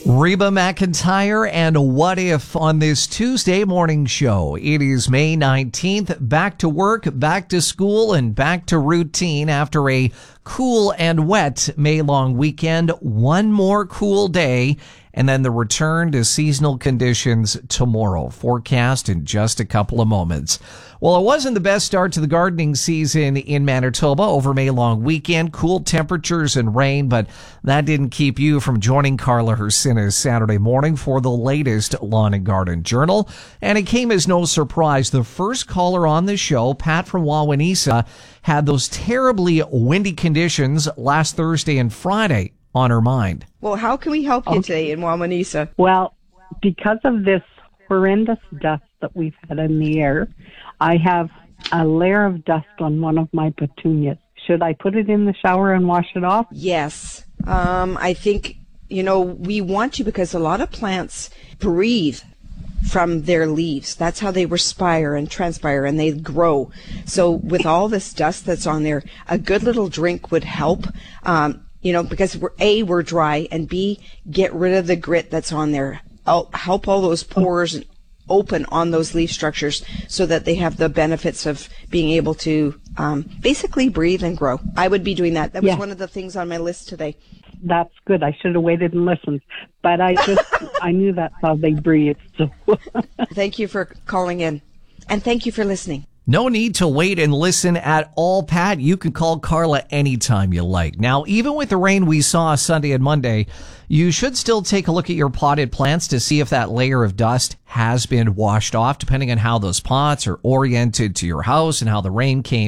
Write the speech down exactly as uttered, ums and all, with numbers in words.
Reba McEntire and What If on this Tuesday morning show. It is May nineteenth. Back to work, back to school, and back to routine after a cool and wet May-long weekend. One more cool day, and then the return to seasonal conditions tomorrow. Forecast in just a couple of moments. Well, it wasn't the best start to the gardening season in Manitoba over May-long weekend. Cool temperatures and rain, but that didn't keep you from joining Carla Hersinas Saturday morning for the latest Lawn and Garden Journal. And it came as no surprise. The first caller on the show, Pat from Wawanesa, had those terribly windy conditions last Thursday and Friday on her mind. Well, how can we help you okay. today in Wawanesa? Well, because of this horrendous dust that we've had in the air, I have a layer of dust on one of my petunias. Should I put it in the shower and wash it off? Yes. Um, I think, you know, we want to, because a lot of plants breathe from their leaves. That's how they respire and transpire, and they grow. So with all this dust that's on there, a good little drink would help. Um, you know, because we're, A, we're dry, and B, get rid of the grit that's on there. I'll help all those pores open on those leaf structures so that they have the benefits of being able to um, basically breathe and grow. I would be doing that. That was yeah. one of the things on my list today. That's good. I should have waited and listened. But I just, I knew that's how they breathe. So. Thank you for calling in. And thank you for listening. No need to wait and listen at all, Pat. You can call Carla anytime you like. Now, even with the rain we saw Sunday and Monday, you should still take a look at your potted plants to see if that layer of dust has been washed off, depending on how those pots are oriented to your house and how the rain came